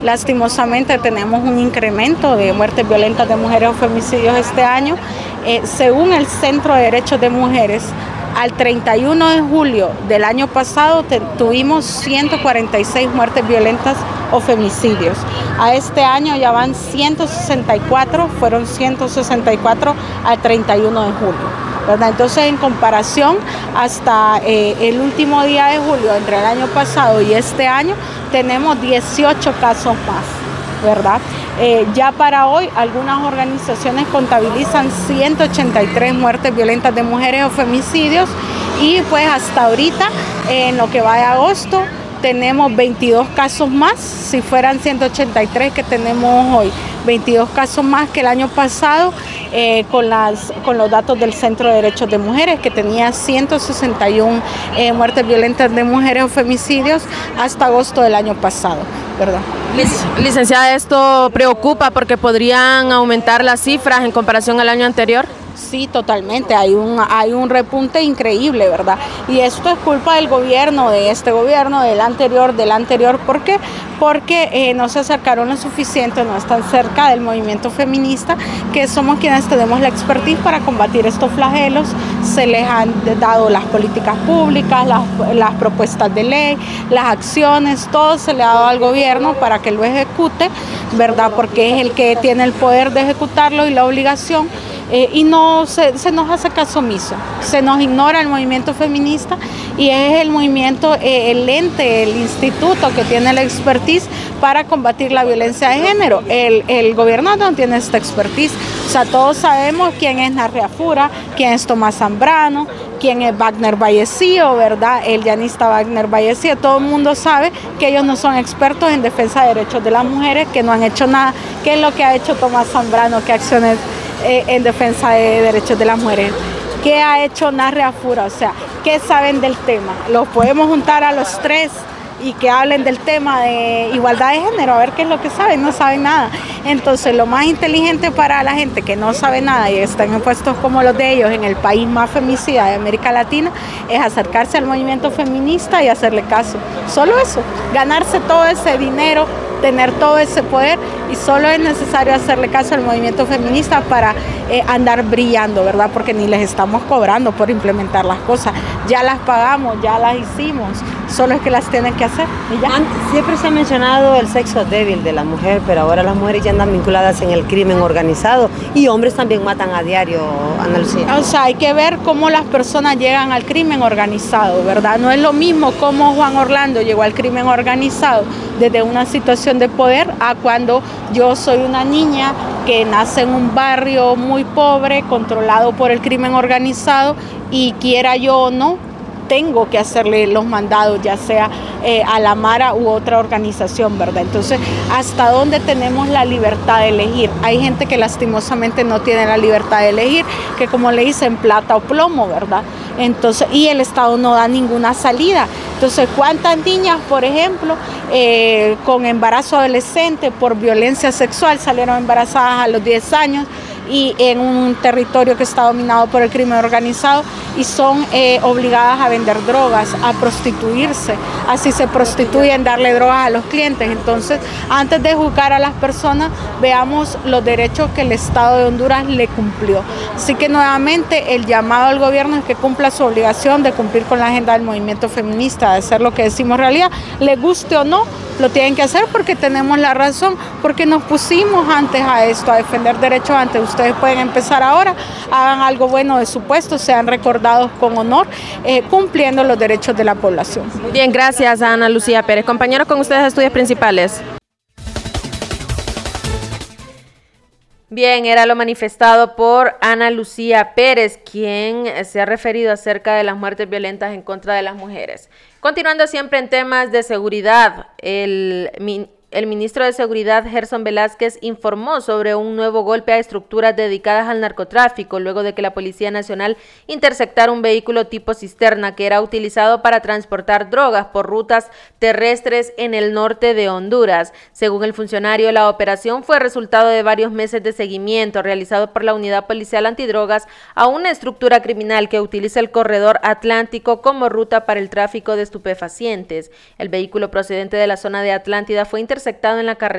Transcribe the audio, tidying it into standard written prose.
Lastimosamente tenemos un incremento de muertes violentas de mujeres o femicidios este año. Según el Centro de Derechos de Mujeres, al 31 de julio del año pasado tuvimos 146 muertes violentas o femicidios. A este año ya van 164, fueron 164 al 31 de julio. ¿Verdad? Entonces, en comparación, hasta el último día de julio, entre el año pasado y este año, tenemos 18 casos más, ¿verdad? Ya para hoy, algunas organizaciones contabilizan 183 muertes violentas de mujeres o femicidios, y pues hasta ahorita, en lo que va de agosto, tenemos 22 casos más. Si fueran 183 que tenemos hoy, 22 casos más que el año pasado, con los datos del Centro de Derechos de Mujeres, que tenía 161 muertes violentas de mujeres o femicidios hasta agosto del año pasado, ¿verdad? Licenciada, ¿esto preocupa porque podrían aumentar las cifras en comparación al año anterior? Sí, totalmente, hay un repunte increíble, ¿verdad? Y esto es culpa del gobierno, de este gobierno, del anterior. ¿Por qué? Porque no se acercaron lo suficiente, no están cerca del movimiento feminista, que somos quienes tenemos la expertise para combatir estos flagelos. Se les han dado las políticas públicas, las propuestas de ley, las acciones, todo se le ha dado al gobierno para que lo ejecute, ¿verdad? Porque es el que tiene el poder de ejecutarlo y la obligación. Y no se nos hace caso omiso, se nos ignora el movimiento feminista, y es el movimiento, el ente, el instituto que tiene la expertise para combatir la violencia de género. El gobierno no tiene esta expertise. O sea, todos sabemos quién es Narrea Fura, quién es Tomás Zambrano, quién es Wagner Vallecillo, ¿verdad? El llanista Wagner Vallecillo. Todo el mundo sabe que ellos no son expertos en defensa de derechos de las mujeres, que no han hecho nada. ¿Qué es lo que ha hecho Tomás Zambrano? ¿Qué acciones en defensa de derechos de las mujeres? ¿Qué ha hecho Narrea Fura? O sea, ¿qué saben del tema? Los podemos juntar a los tres y que hablen del tema de igualdad de género, a ver qué es lo que saben. No saben nada. Entonces, lo más inteligente para la gente que no sabe nada y están en puestos como los de ellos en el país más femicida de América Latina, es acercarse al movimiento feminista y hacerle caso. Solo eso, ganarse todo ese dinero, tener todo ese poder, y solo es necesario hacerle caso al movimiento feminista para andar brillando, ¿verdad? Porque ni les estamos cobrando por implementar las cosas, ya las pagamos, ya las hicimos, solo es que las tienen que hacer y ya. Siempre se ha mencionado el sexo débil de la mujer, pero ahora las mujeres ya andan vinculadas en el crimen organizado, y hombres también matan a diario, Ana Lucía. O sea, hay que ver cómo las personas llegan al crimen organizado, ¿verdad? No es lo mismo cómo Juan Orlando llegó al crimen organizado desde una situación de poder a cuando yo soy una niña que nace en un barrio muy pobre, controlado por el crimen organizado, y quiera yo o no, tengo que hacerle los mandados, ya sea a la Mara u otra organización, ¿verdad? Entonces, ¿hasta dónde tenemos la libertad de elegir? Hay gente que lastimosamente no tiene la libertad de elegir, que como le dicen, plata o plomo, ¿verdad? Entonces, y el Estado no da ninguna salida. Entonces, ¿cuántas niñas, por ejemplo, con embarazo adolescente por violencia sexual salieron embarazadas a los 10 años? Y en un territorio que está dominado por el crimen organizado, y son obligadas a vender drogas, a prostituirse. Así se prostituyen, darle drogas a los clientes. Entonces, antes de juzgar a las personas, veamos los derechos que el Estado de Honduras le cumplió. Así que nuevamente el llamado al gobierno es que cumpla su obligación de cumplir con la agenda del movimiento feminista, de hacer lo que decimos realidad, le guste o no. Lo tienen que hacer porque tenemos la razón, porque nos pusimos antes a esto, a defender derechos antes. Ustedes pueden empezar ahora, hagan algo bueno de su puesto, sean recordados con honor, cumpliendo los derechos de la población. Bien, gracias a Ana Lucía Pérez. Compañeros, con ustedes estudios principales. Bien, era lo manifestado por Ana Lucía Pérez, quien se ha referido acerca de las muertes violentas en contra de las mujeres. Continuando siempre en temas de seguridad, el ministro de Seguridad, Gerson Velázquez, informó sobre un nuevo golpe a estructuras dedicadas al narcotráfico, luego de que la Policía Nacional interceptara un vehículo tipo cisterna que era utilizado para transportar drogas por rutas terrestres en el norte de Honduras. Según el funcionario, la operación fue resultado de varios meses de seguimiento realizado por la Unidad Policial Antidrogas a una estructura criminal que utiliza el corredor atlántico como ruta para el tráfico de estupefacientes. El vehículo procedente de la zona de Atlántida fue interceptado en la carretera